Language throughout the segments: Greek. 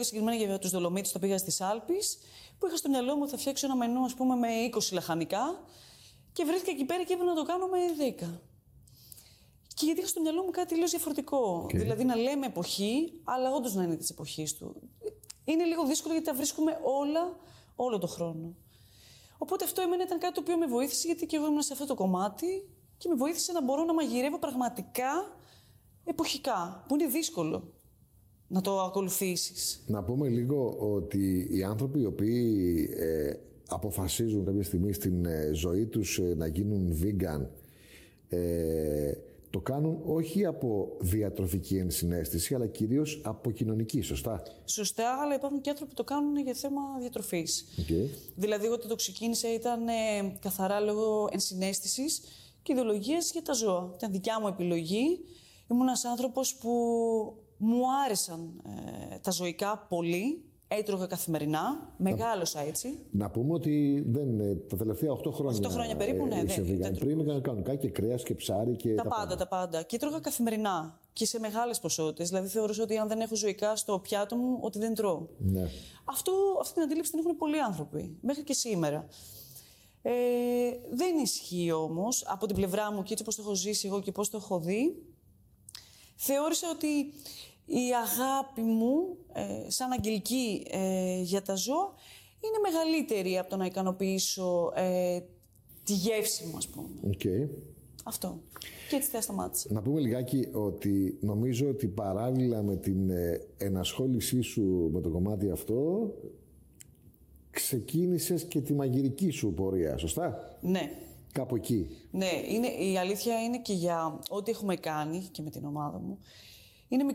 πιο συγκεκριμένα για τους Δολομίτες, το πήγα στις Άλπεις, που είχα στο μυαλό μου ότι θα φτιάξω ένα μενού, ας πούμε, με 20 λαχανικά και βρέθηκα εκεί πέρα και έπρεπε να το κάνω με 10. Και γιατί είχα στο μυαλό μου κάτι τελείως διαφορετικό. Δηλαδή να λέμε εποχή, αλλά όντως να είναι της εποχής του. Είναι λίγο δύσκολο γιατί τα βρίσκουμε όλα, όλο το χρόνο. Οπότε αυτό εμένα ήταν κάτι το οποίο με βοήθησε, γιατί και εγώ ήμουν σε αυτό το κομμάτι και με βοήθησε να μπορώ να μαγειρεύω πραγματικά εποχικά, που είναι δύσκολο να το ακολουθήσεις. Να πούμε λίγο ότι οι άνθρωποι οι οποίοι αποφασίζουν κάποια στιγμή στην ζωή τους να γίνουν vegan, το κάνουν όχι από διατροφική ενσυναίσθηση, αλλά κυρίως από κοινωνική, σωστά? Σωστά, αλλά υπάρχουν και άνθρωποι που το κάνουν για θέμα διατροφής. Δηλαδή, εγώ το ξεκίνησα ήταν καθαρά λόγω ενσυναίσθησης και ιδεολογίας για τα ζώα. Ήταν δικιά μου επιλογή. Ήμουν ένας άνθρωπος που μου άρεσαν τα ζωικά πολύ. Έτρωγα καθημερινά, μεγάλωσα έτσι. Να πούμε ότι τα τελευταία 8 χρόνια. 8 χρόνια περίπου, ναι. Πριν έκανα κανονικά και κρέας και ψάρι και. Τα πάντα. Και έτρωγα καθημερινά και σε μεγάλες ποσότητες. Δηλαδή, θεωρούσα ότι αν δεν έχω ζωικά στο πιάτο μου, ότι δεν τρώω. Ναι. Αυτή την αντίληψη την έχουν πολλοί άνθρωποι, μέχρι και σήμερα. Δεν ισχύει όμως από την πλευρά μου και έτσι όπως το έχω ζήσει εγώ και πώς το έχω δει. Θεώρησα ότι η αγάπη μου σαν αγγελική για τα ζώα είναι μεγαλύτερη από το να ικανοποιήσω τη γεύση μου, ας πούμε. Αυτό. Και έτσι θα σταμάτησα. Να πούμε λιγάκι ότι νομίζω ότι παράλληλα με την ενασχόλησή σου με το κομμάτι αυτό, ξεκίνησες και τη μαγειρική σου πορεία, σωστά? Ναι. Κάπου εκεί. Ναι, η αλήθεια είναι και για ό,τι έχουμε κάνει και με την ομάδα μου. Είναι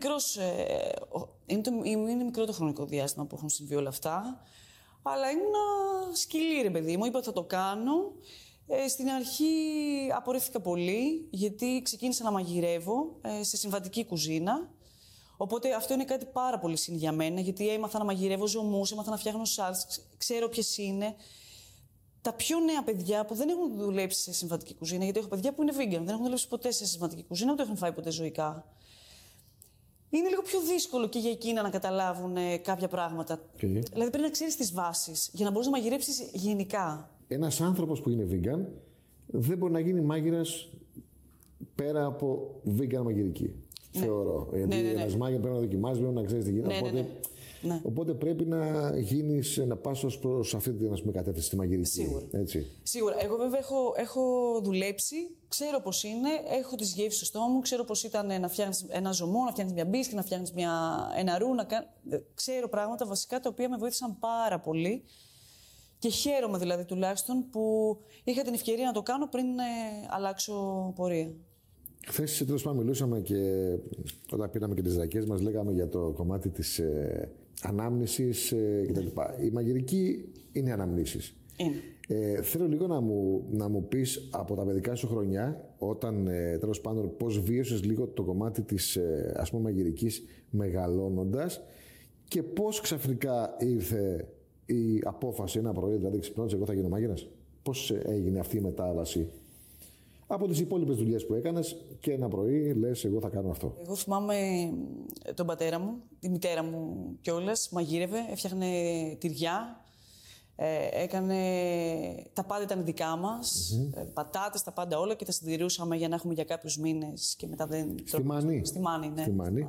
μικρό το χρονικό διάστημα που έχουν συμβεί όλα αυτά. Αλλά ήμουν σκυλή, ρε παιδί μου. Είπα ότι θα το κάνω. Στην αρχή απορρίφθηκα πολύ, γιατί ξεκίνησα να μαγειρεύω σε συμβατική κουζίνα. Οπότε αυτό είναι κάτι πάρα πολύ συν για μένα, γιατί έμαθα να μαγειρεύω ζωμούς, έμαθα να φτιάχνω σάλτσες, ξέρω ποιες είναι. Τα πιο νέα παιδιά που δεν έχουν δουλέψει σε συμβατική κουζίνα, γιατί έχω παιδιά που είναι vegan, δεν έχουν δουλέψει ποτέ σε συμβατική κουζίνα, ούτε έχουν φάει ποτέ ζωικά. Είναι λίγο πιο δύσκολο και για εκείνα να καταλάβουν κάποια πράγματα. Δηλαδή πρέπει να ξέρεις τις βάσεις για να μπορείς να μαγειρέψεις γενικά. Ένας άνθρωπος που είναι vegan δεν μπορεί να γίνει μάγειρας πέρα από vegan μαγειρική. Ναι. Θεωρώ. Γιατί ένας μάγειρας πρέπει να δοκιμάζει, πρέπει να ξέρεις τι γίνεται. Οπότε πρέπει να πας ως προς αυτή την κατεύθυνση στη μαγειρική. Σίγουρα. Έτσι. Σίγουρα. Εγώ βέβαια έχω δουλέψει, ξέρω πώς είναι, έχω τις γεύσεις στο στόμα μου, ξέρω πώς ήταν να φτιάχνεις ένα ζωμό, να φτιάχνεις μια μπίσκη, να φτιάχνεις ένα ρου. Ξέρω πράγματα βασικά τα οποία με βοήθησαν πάρα πολύ. Και χαίρομαι δηλαδή τουλάχιστον που είχα την ευκαιρία να το κάνω πριν αλλάξω πορεία. Χθες τέλος πάντων μιλούσαμε και όταν πήραμε και τις ρακές μας λέγαμε για το κομμάτι της ανάμνησης κτλ. Η μαγειρική είναι αναμνήσεις. Θέλω λίγο να μου πεις από τα παιδικά σου χρονιά, όταν τέλος πάντων πώς βίωσες λίγο το κομμάτι της ας πούμε μαγειρικής μεγαλώνοντας και πώς ξαφνικά ήρθε η απόφαση ένα πρωί, δηλαδή ξυπνώντας εγώ θα γίνω μάγειρας. Πώς έγινε αυτή η μετάβαση από τις υπόλοιπες δουλειές που έκανες και ένα πρωί λες εγώ θα κάνω αυτό? Εγώ θυμάμαι τον πατέρα μου, τη μητέρα μου κιόλας, μαγείρευε, έφτιαχνε τυριά, έκανε, τα πάντα ήταν δικά μας, πατάτες, τα πάντα όλα και τα συντηρούσαμε για να έχουμε για κάποιους μήνες και μετά δεν... Στη Μάνη. Στη Μάνη, ναι. Στη Μάνη.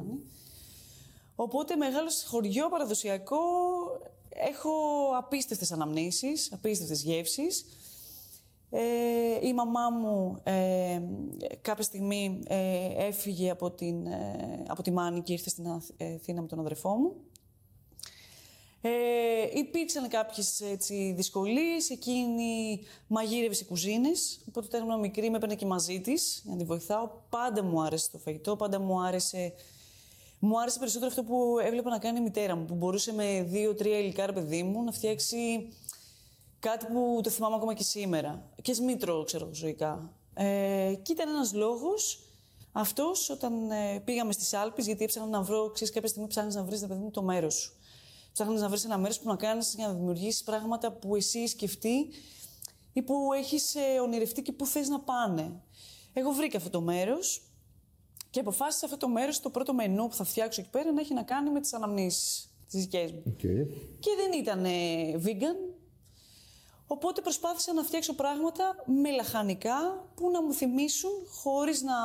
Οπότε μεγάλο χωριό παραδοσιακό, έχω απίστευτες αναμνήσεις, απίστευτες γεύσεις. Η μαμά μου κάποια στιγμή έφυγε από τη Μάνη και ήρθε στην Αθήνα με τον αδερφό μου. Υπήρξαν κάποιες δυσκολίες, εκείνη μαγείρευε σε κουζίνες, οπότε όταν ήμουν μικρή με έπαιρνε και μαζί της για να τη βοηθάω. Πάντα μου άρεσε το φαγητό, πάντα μου άρεσε περισσότερο αυτό που έβλεπα να κάνει η μητέρα μου, που μπορούσε με 2-3 υλικά, ρε παιδί μου, να φτιάξει κάτι που το θυμάμαι ακόμα και σήμερα. Και μην τρώω, ξέρω, ζωικά. Και ήταν ένας λόγος αυτός όταν πήγαμε στις Άλπεις, γιατί έψαχνα να βρω, ξέρεις, κάποια στιγμή ψάχνεις να βρεις, ρε παιδί μου, το μέρος σου. Ψάχνεις να βρεις ένα μέρος που να κάνεις για να δημιουργήσεις πράγματα που εσύ σκεφτεί ή που έχεις ονειρευτεί και που θες να πάνε. Εγώ βρήκα αυτό το μέρος και αποφάσισα αυτό το μέρος, το πρώτο μενού που θα φτιάξω εκεί πέρα, να έχει να κάνει με τις αναμνήσεις. τις δικές μου. Okay. Και δεν ήταν vegan, οπότε προσπάθησα να φτιάξω πράγματα με λαχανικά που να μου θυμίσουν χωρίς να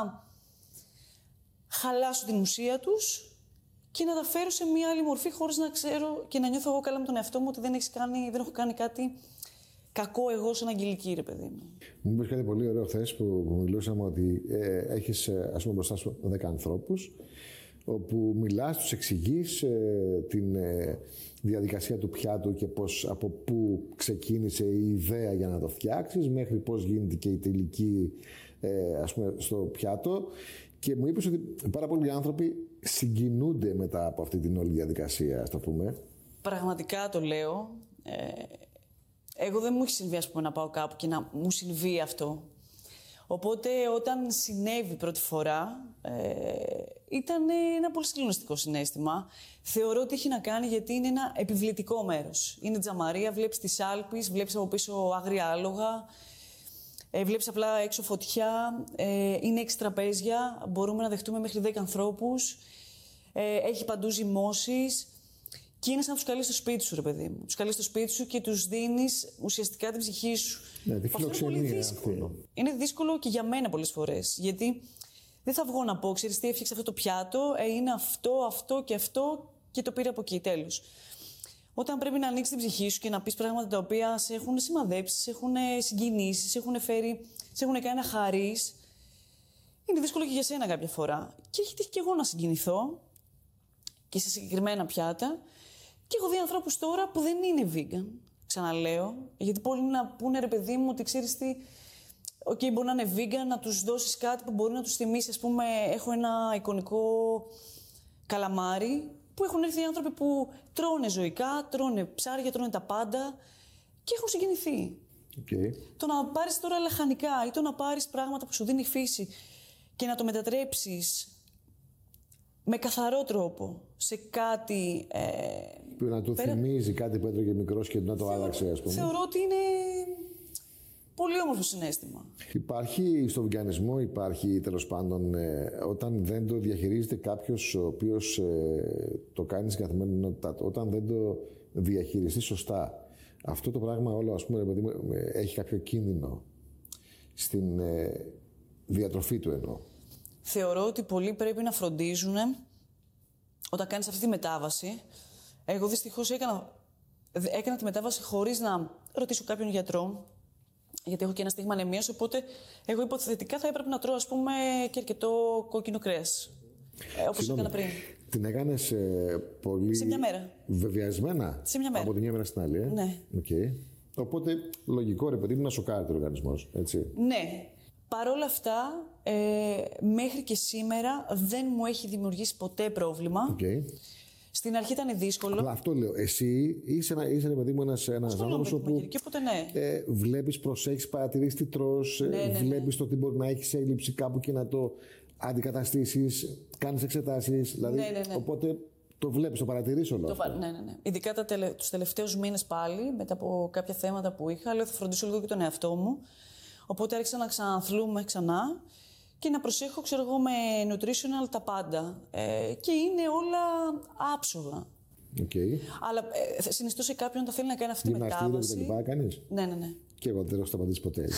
χαλάσω την ουσία τους και να τα φέρω σε μια άλλη μορφή χωρίς να ξέρω και να νιώθω εγώ καλά με τον εαυτό μου ότι δεν έχω κάνει κάτι κακό εγώ σαν Αγγελική, ρε παιδί μου. Μου είπες κάτι πολύ ωραίο χθες που μιλούσαμε ότι έχεις ας πούμε μπροστά σου 10 ανθρώπους όπου μιλάς, τους εξηγείς την διαδικασία του πιάτου και από πού ξεκίνησε η ιδέα για να το φτιάξεις μέχρι πώς γίνεται και η τελική ας πούμε στο πιάτο και μου είπες ότι πάρα πολλοί άνθρωποι συγκινούνται μετά από αυτή την όλη διαδικασία, ας το πούμε. Πραγματικά το λέω. Εγώ δεν μου έχει συμβεί, ας πούμε, να πάω κάπου και να μου συμβεί αυτό. Οπότε, όταν συνέβη πρώτη φορά, ήταν ένα πολύ συγκλονιστικό συναίσθημα. Θεωρώ ότι έχει να κάνει γιατί είναι ένα επιβλητικό μέρος. Είναι τζαμαρία, βλέπεις τις Άλπεις, βλέπεις από πίσω άγρια άλογα, βλέπεις απλά έξω φωτιά, είναι 6 τραπέζια, μπορούμε να δεχτούμε μέχρι 10 ανθρώπους, έχει παντού ζυμώσεις. Και είναι σαν να τους καλείς στο σπίτι σου, ρε παιδί μου. Τους καλείς στο σπίτι σου και τους δίνεις ουσιαστικά την ψυχή σου. Ναι, τη φιλοξενία. Είναι πολύ δύσκολο. Είναι δύσκολο και για μένα πολλές φορές. Γιατί δεν θα βγω να πω, ξέρεις τι, έφτιαξε αυτό το πιάτο, είναι αυτό και το πήρα από εκεί, τέλος. Όταν πρέπει να ανοίξεις την ψυχή σου και να πεις πράγματα τα οποία σε έχουν σημαδέψει, σε έχουν συγκινήσει, σε έχουν κάνει να χαρείς, είναι δύσκολο και για σένα κάποια φορά. Και έχει τύχει και εγώ να συγκινηθώ και σε συγκεκριμένα πιάτα. Και έχω δει ανθρώπους τώρα που δεν είναι vegan, ξαναλέω, γιατί πολλοί να πούνε, ρε παιδί μου, ότι ξέρεις τι, μπορεί να είναι vegan, να τους δώσεις κάτι που μπορεί να τους θυμίσει, ας πούμε, έχω ένα εικονικό καλαμάρι, που έχουν έρθει άνθρωποι που τρώνε ζωικά, τρώνε ψάρια, τρώνε τα πάντα και έχουν συγκινηθεί. Okay. Το να πάρεις τώρα λαχανικά ή το να πάρεις πράγματα που σου δίνει η φύση και να το μετατρέψεις με καθαρό τρόπο σε κάτι που να του θυμίζει κάτι που έτρωγε μικρός και να το άλλαξε, ας πούμε. Θεωρώ ότι είναι πολύ όμορφο συναίσθημα. Υπάρχει στο βιγκανισμό, τέλος πάντων, όταν δεν το διαχειρίζεται κάποιος ο οποίος το κάνει στην καθημερινότητά του, όταν δεν το διαχειριστεί σωστά, αυτό το πράγμα όλο, ας πούμε, έχει κάποιο κίνδυνο στην διατροφή του εννοώ. Θεωρώ ότι πολλοί πρέπει να φροντίζουν όταν κάνεις αυτή τη μετάβαση. Εγώ δυστυχώς έκανα τη μετάβαση χωρίς να ρωτήσω κάποιον γιατρό, γιατί έχω και ένα στίγμα ανεμίας, οπότε εγώ υποθετικά θα έπρεπε να τρώω, ας πούμε, και αρκετό κόκκινο κρέας, όπως έκανα πριν. Την έκανες πολύ σε μια μέρα. Βεβαιασμένα σε μια μέρα. Από τη μια μέρα στην άλλη, Ναι. Okay. Οπότε, λογικό, ρε παιδί μου, να σοκάρει ο οργανισμός, έτσι. Ναι. Παρ' όλα αυτά, μέχρι και σήμερα δεν μου έχει δημιουργήσει ποτέ πρόβλημα. Okay. Στην αρχή ήταν δύσκολο. Αλλά αυτό λέω. Εσύ είσαι παιδί μου, ένας άνθρωπος όπου βλέπεις, προσέχεις, παρατηρείς τι τρως, βλέπεις το τι μπορεί να έχεις έλλειψη κάπου και να το αντικαταστήσεις, κάνεις εξετάσεις. Δηλαδή, οπότε το βλέπεις, το παρατηρείς όλο αυτό. Ναι. Ειδικά τους τελευταίους μήνες πάλι, μετά από κάποια θέματα που είχα, λέω θα φροντίσω λίγο και τον εαυτό μου. Οπότε άρχισα να ξαναθλούμε ξανά και να προσέχω, ξέρω εγώ, με nutritional τα πάντα. Και είναι όλα άψογα. Okay. Αλλά συνιστώ σε κάποιον όταν θέλει να κάνει αυτή τη μετάβαση. Και λοιπά κάνεις. Ναι. Και εγώ δεν έχω σταματήσει ποτέ.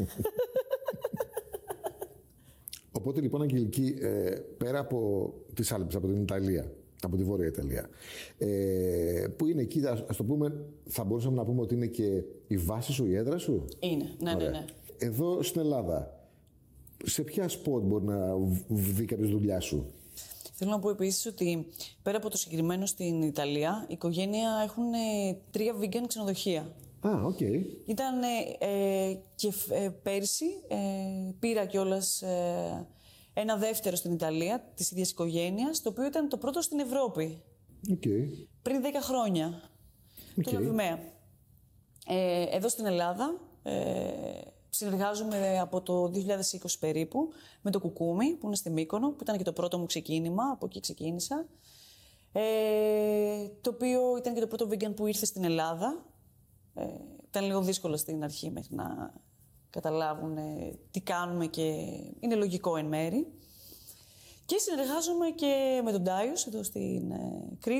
Οπότε λοιπόν, Αγγελική, πέρα από τις Άλπεις, από την Ιταλία, από τη Βόρεια Ιταλία, που είναι εκεί, ας το πούμε, θα μπορούσαμε να πούμε ότι είναι και η βάση σου, η έδρα σου. Είναι, ναι. Εδώ στην Ελλάδα, σε ποια σποτ μπορεί να δει κάποιος δουλειά σου? Θέλω να πω επίσης ότι πέρα από το συγκεκριμένο στην Ιταλία, η οικογένεια έχουν 3 vegan ξενοδοχεία. Οκ. Ήταν και πέρσι, πήρα κιόλας ένα δεύτερο στην Ιταλία, της ίδιας οικογένειας, το οποίο ήταν το πρώτο στην Ευρώπη. Okay. Πριν 10 χρόνια. Το Λαβημαία. Εδώ στην Ελλάδα συνεργάζομαι από το 2020 περίπου με το Κουκούμι, που είναι στη Μύκονο, που ήταν και το πρώτο μου ξεκίνημα, από εκεί ξεκίνησα. Το οποίο ήταν και το πρώτο vegan που ήρθε στην Ελλάδα. Ήταν λίγο δύσκολο στην αρχή μέχρι να καταλάβουν τι κάνουμε και είναι λογικό εν μέρη. Και συνεργάζομαι και με τον Τάιος εδώ στην Κρήτη,